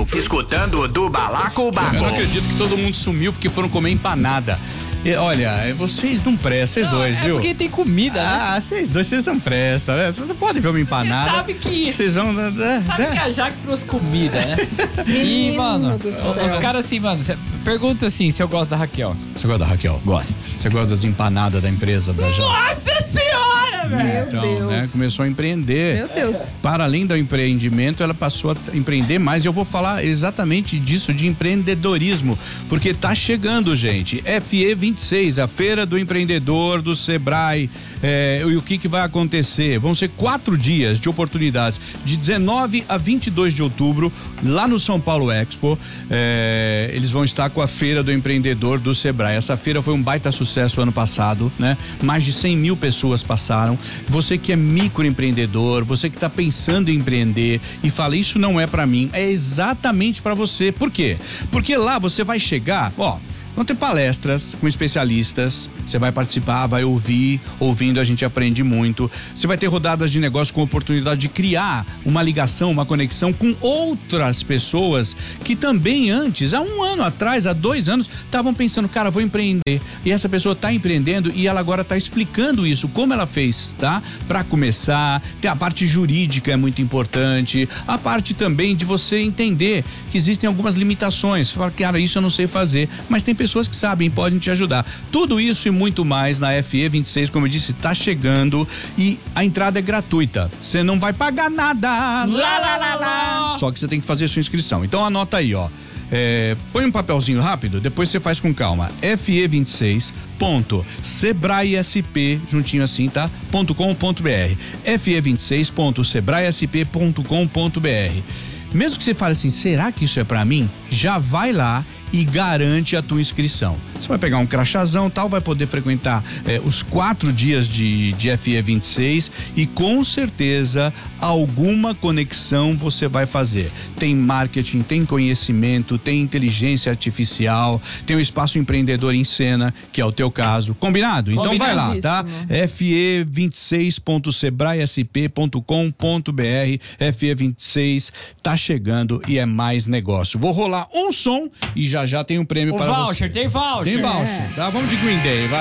escutando do Balacobaco. Eu não acredito que todo mundo sumiu porque foram comer empanada. Olha, vocês não prestam, vocês dois, viu? Porque tem comida, né? Vocês dois, vocês não prestam, né? Vocês não podem ver uma empanada. Sabe que... Vocês vão... Sabe que a Jaque trouxe comida, né? E, mano, os caras assim, mano, pergunta assim se eu gosto da Raquel. Você gosta da Raquel? Gosto. Você gosta das empanadas da empresa da Jaque? Nossa senhora, velho! Então, Deus. né? Começou a empreender. Meu Deus. Para além do empreendimento, ela passou a empreender mais. E eu vou falar exatamente disso, de empreendedorismo. Porque tá chegando, gente. FE26, a Feira do Empreendedor do Sebrae. E o que vai acontecer? Vão ser 4 dias de oportunidades, de 19 a 22 de outubro, lá no São Paulo Expo. Eles vão estar com a Feira do Empreendedor do Sebrae. Essa feira foi um baita sucesso ano passado, né? Mais de 100 mil pessoas passaram. Você que é microempreendedor, você que está pensando em empreender e fala, isso não é para mim, é exatamente para você. Por quê? Porque lá você vai chegar, vão ter palestras com especialistas, você vai participar, vai ouvir, ouvindo a gente aprende muito. Você vai ter rodadas de negócio com oportunidade de criar uma ligação, uma conexão com outras pessoas que também antes, há 1 ano atrás, há 2 anos, estavam pensando, cara, vou empreender. E essa pessoa está empreendendo e ela agora está explicando isso, como ela fez, tá? Para começar, tem a parte jurídica é muito importante, a parte também de você entender que existem algumas limitações. Você fala, cara, isso eu não sei fazer, mas tem pessoas que sabem, podem te ajudar. Tudo isso e muito mais na FE26, como eu disse, tá chegando e a entrada é gratuita. Você não vai pagar nada. Só que você tem que fazer sua inscrição. Então anota aí, põe um papelzinho rápido, depois você faz com calma. FE26.sebraesp, juntinho assim, tá? .com.br. FE26.sebraesp.com.br. Mesmo que você fale assim, será que isso é pra mim? Já vai lá e garante a tua inscrição. Você vai pegar um crachazão, tal, vai poder frequentar os 4 dias de FE26 e com certeza alguma conexão você vai fazer. Tem marketing, tem conhecimento, tem inteligência artificial, tem o espaço empreendedor em cena, que é o teu caso. Combinado? Então vai lá, tá? FE26.sebraesp.com.br. FE26 tá chegando e é mais negócio. Vou rolar um som e já tem um prêmio para você. Tem voucher. Tem voucher, tá? Vamos de Green Day, vai.